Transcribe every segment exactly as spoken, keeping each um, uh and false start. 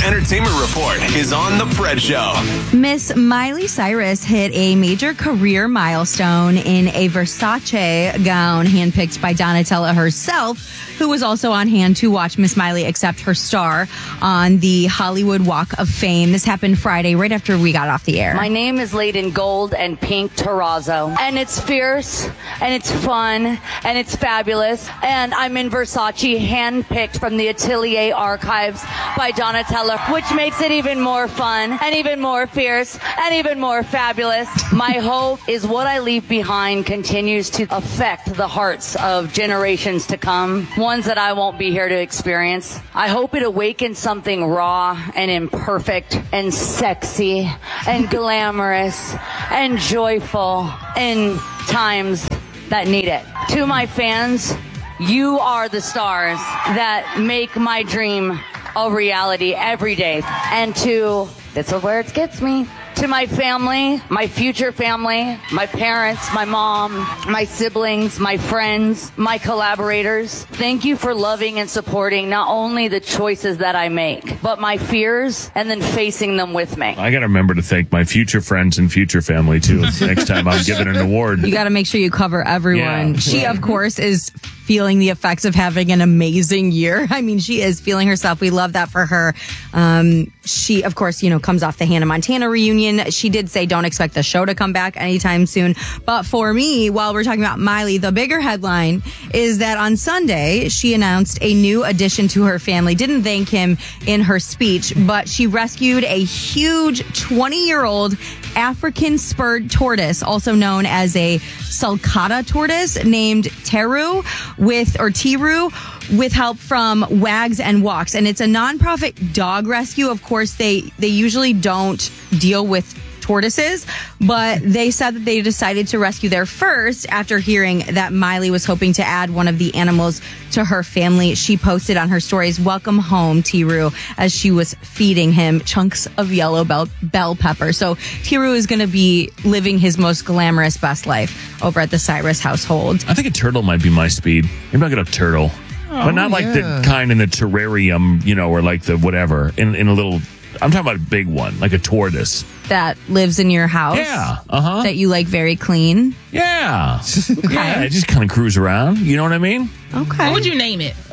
entertainment report is on The Fred Show. Miss Miley Cyrus hit a major career milestone in a Versace gown handpicked by Donatella herself, who was also on hand to watch Miss Miley accept her star on the Hollywood Walk of Fame. This happened Friday, right after we got off the air. My name is laid in gold and pink terrazzo, and it's fierce, and it's fun, and it's fabulous, and I'm in Versace, handpicked from the Atelier archives by Donatella, which makes it even more fun, and even more fierce, and even more fabulous. My hope is what I leave behind continues to affect the hearts of generations to come, ones that I won't be here to experience. I hope it awakens something raw and imperfect and sexy and glamorous and joyful in times that need it. To my fans, you are the stars that make my dream a reality every day. And to, this is where it gets me, to my family, my future family, my parents, my mom, my siblings, my friends, my collaborators, thank you for loving and supporting not only the choices that I make, but my fears and then facing them with me. I got to remember to thank my future friends and future family, too, next time I'm giving an award. You got to make sure you cover everyone. Yeah. She, of course, is feeling the effects of having an amazing year. I mean, she is feeling herself. We love that for her. Um, she, of course, you know, comes off the Hannah Montana reunion. She did say don't expect the show to come back anytime soon. But for me, while we're talking about Miley, the bigger headline is that on Sunday, she announced a new addition to her family. Didn't thank him in her speech, but she rescued a huge twenty-year-old African spurred tortoise, also known as a sulcata tortoise, named Teru with, or Tiru, with help from Wags and Walks. And it's a nonprofit dog rescue. Of course, they, they usually don't deal with tortoises, but they said that they decided to rescue their first after hearing that Miley was hoping to add one of the animals to her family. She posted on her stories, "Welcome home, Tiru," as she was feeding him chunks of yellow bell, bell pepper. So Tiru is going to be living his most glamorous, best life over at the Cyrus household. I think a turtle might be my speed. Maybe I'll get a turtle. Oh, but not like yeah. the kind in the terrarium, you know, or like the whatever, in, in a little... I'm talking about a big one, like a tortoise. That lives in your house? Yeah, uh-huh. That you like very clean? Yeah. Okay. Yeah, I just kind of cruise around. You know what I mean? Okay. What would you name it?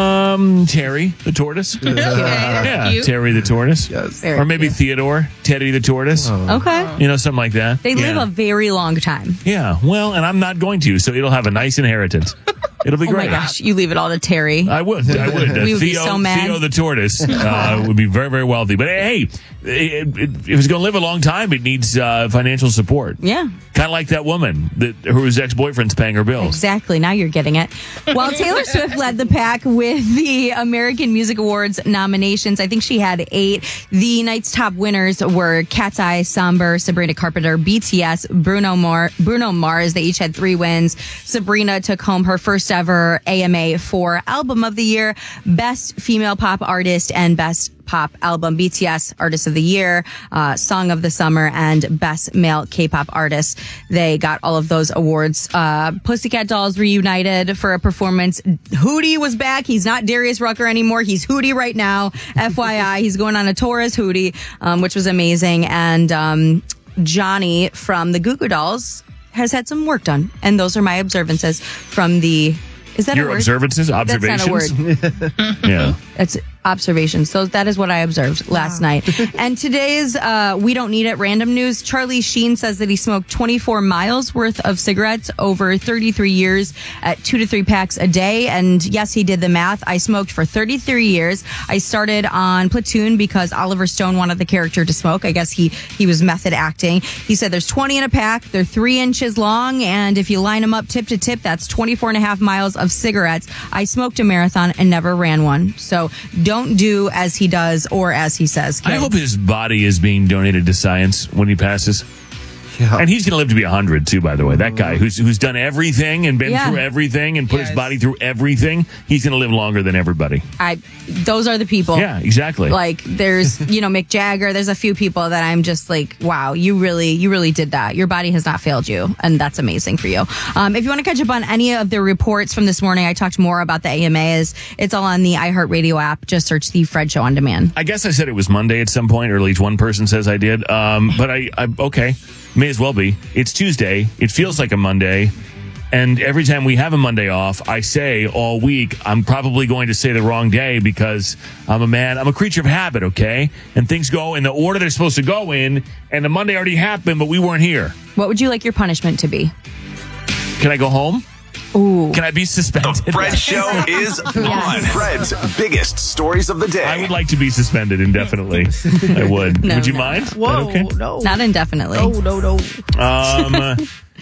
Um, Terry the tortoise. Okay, that's Yeah, cute. Terry the tortoise. Yes. Very Or maybe cute. Theodore, Teddy the tortoise. Okay. You know, something like that. They live yeah. a very long time. Yeah, well, and I'm not going to, so it'll have a nice inheritance. It'll be Oh great. my gosh, you leave it all to Terry. I would. I would. Uh, We would be Theo, so mad. Theo the tortoise uh, would be very, very wealthy. But hey, it, it, if it's going to live a long time, it needs uh, financial support. Yeah. Kind of like that woman that whose ex-boyfriend's paying her bills. Exactly. Now you're getting it. While Taylor Swift led the pack with the American Music Awards nominations, I think she had eight. The night's top winners were Cat's Eye, Somber, Sabrina Carpenter, B T S, Bruno Mar- Bruno Mars. They each had three wins. Sabrina took home her first ever A M A for Album of the Year, Best Female Pop Artist, and Best Pop Album. B T S Artist of the Year, uh, Song of the Summer, and Best Male K-Pop Artist. They got all of those awards. Uh, Pussycat Dolls reunited for a performance. Hootie was back. He's not Darius Rucker anymore. He's Hootie right now. F Y I, he's going on a tour as Hootie, um, which was amazing. And um, Johnny from the Goo Goo Dolls has had some work done. And those are my observances from the... Is that Your a word? observances? Observations? That's not a word. Yeah. It's observations. So that is what I observed last night. And today's uh, We Don't Need It random news. Charlie Sheen says that he smoked twenty-four miles worth of cigarettes over thirty-three years at two to three packs a day. And yes, he did the math. I smoked for thirty-three years. I started on Platoon because Oliver Stone wanted the character to smoke. I guess he, he was method acting. He said there's twenty in a pack. They're three inches long. And if you line them up tip to tip, that's twenty-four and a half miles of cigarettes. I smoked a marathon and never ran one. So don't do as he does or as he says, kids. I hope his body is being donated to science when he passes. Yeah. And he's going to live to be one hundred, too, by the way. That guy who's who's done everything and been Yeah. through everything and put Yes. his body through everything, he's going to live longer than everybody. I, those are the people. Yeah, exactly. Like there's, you know, Mick Jagger. There's a few people that I'm just like, wow, you really, you really did that. Your body has not failed you, and that's amazing for you. Um, if you want to catch up on any of the reports from this morning, I talked more about the A M As. It's all on the iHeartRadio app. Just search the Fred Show on Demand. I guess I said it was Monday at some point, or at least one person says I did. Um, but I, I, okay, may as well be. It's Tuesday. It feels like a Monday. And every time we have a Monday off, I say all week, I'm probably going to say the wrong day because I'm a man. I'm a creature of habit, okay? And things go in the order they're supposed to go in, and the Monday already happened, but we weren't here. What would you like your punishment to be? Can I go home? Ooh. Can I be suspended? The Fred Show is on. Fred's biggest stories of the day. I would like to be suspended indefinitely. I would. No, would you no. mind? Is that Whoa, okay? no. Not indefinitely. No, no, no. Um,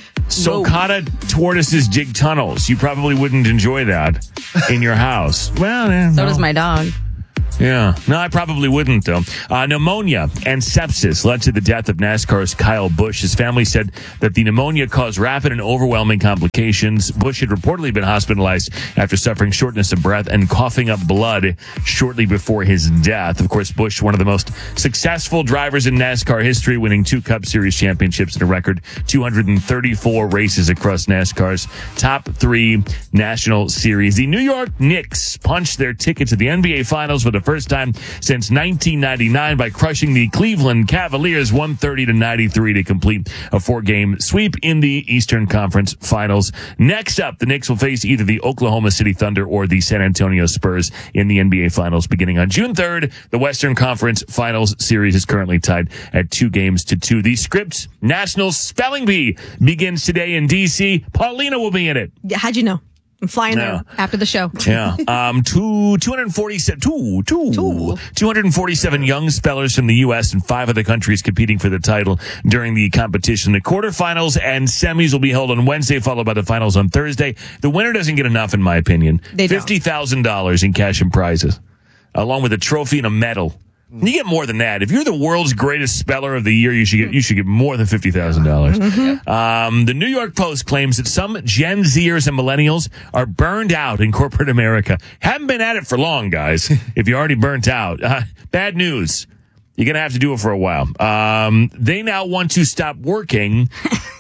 Socata tortoises dig tunnels. You probably wouldn't enjoy that in your house. Well, eh, So no. does my dog. Yeah. No, I probably wouldn't, though. Uh, pneumonia and sepsis led to the death of NASCAR's Kyle Busch. His family said that the pneumonia caused rapid and overwhelming complications. Busch had reportedly been hospitalized after suffering shortness of breath and coughing up blood shortly before his death. Of course, Busch, one of the most successful drivers in NASCAR history, winning two Cup Series championships and a record two hundred thirty-four races across NASCAR's top three National Series. The New York Knicks punched their ticket to the N B A Finals for the first time since nineteen ninety-nine by crushing the Cleveland Cavaliers one thirty to ninety-three to complete a four-game sweep in the Eastern Conference Finals. Next up, the Knicks will face either the Oklahoma City Thunder or the San Antonio Spurs in the N B A Finals beginning on June third. The Western Conference Finals series is currently tied at two games to two. The Scripps National Spelling Bee begins today in D C. Paulina will be in it. How'd you know? I'm flying Yeah. there after the show. Yeah. Um, two, two hundred forty-seven, two, two, Two. two hundred forty-seven young spellers from the U S and five other countries competing for the title during the competition. The quarterfinals and semis will be held on Wednesday, followed by the finals on Thursday. The winner doesn't get enough, in my opinion. They don't. fifty thousand dollars in cash and prizes, along with a trophy and a medal. You get more than that. If you're the world's greatest speller of the year, you should get you should get more than fifty thousand dollars. Um, the New York Post claims that some Gen Zers and millennials are burned out in corporate America. Haven't been at it for long, guys. If you're already burnt out, uh, bad news. You're gonna have to do it for a while. Um, they now want to stop working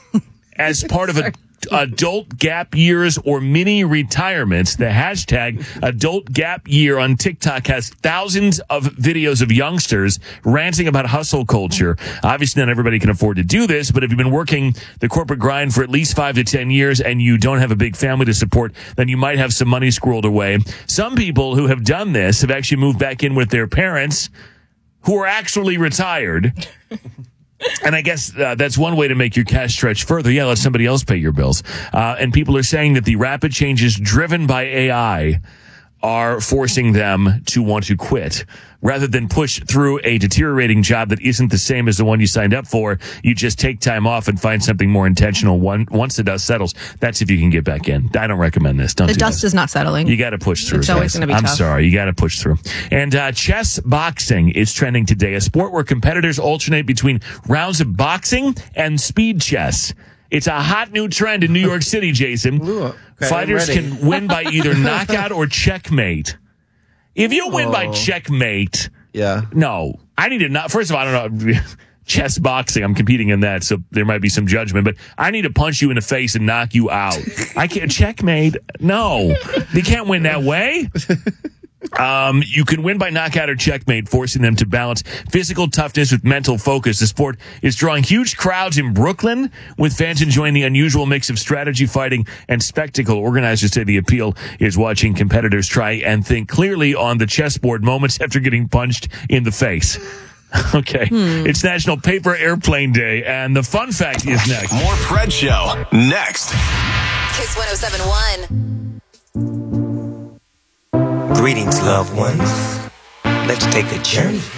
as part of a adult gap years or mini retirements. The hashtag adult gap year on TikTok has thousands of videos of youngsters ranting about hustle culture. Obviously, not everybody can afford to do this, but if you've been working the corporate grind for at least five to ten years and you don't have a big family to support, then you might have some money squirreled away. Some people who have done this have actually moved back in with their parents who are actually retired. And I guess uh, that's one way to make your cash stretch further. Yeah, let somebody else pay your bills. Uh, and people are saying that the rapid changes driven by A I are forcing them to want to quit. Rather than push through a deteriorating job that isn't the same as the one you signed up for, you just take time off and find something more intentional one, once the dust settles. That's if you can get back in. I don't recommend this. Don't The do dust this. is not settling. You got to push through. It's always guys. gonna be I'm tough. sorry. You got to push through. And uh, chess boxing is trending today, a sport where competitors alternate between rounds of boxing and speed chess. It's a hot new trend in New York City, Jason. Ooh, okay, Fighters I'm ready. can win by either knockout or checkmate. If you win by Oh. checkmate, Yeah. no. I need to not. First of all, I don't know. Chess boxing, I'm competing in that, so there might be some judgment, but I need to punch you in the face and knock you out. I can't. Checkmate? No. You can't win that way. Um, you can win by knockout or checkmate, forcing them to balance physical toughness with mental focus. The sport is drawing huge crowds in Brooklyn, with fans enjoying the unusual mix of strategy, fighting, and spectacle. Organizers say the appeal is watching competitors try and think clearly on the chessboard moments after getting punched in the face. Okay. It's National Paper Airplane Day, and the fun fact is next. More Fred Show next. Kiss one oh seven one. Greetings, loved ones. Let's take a journey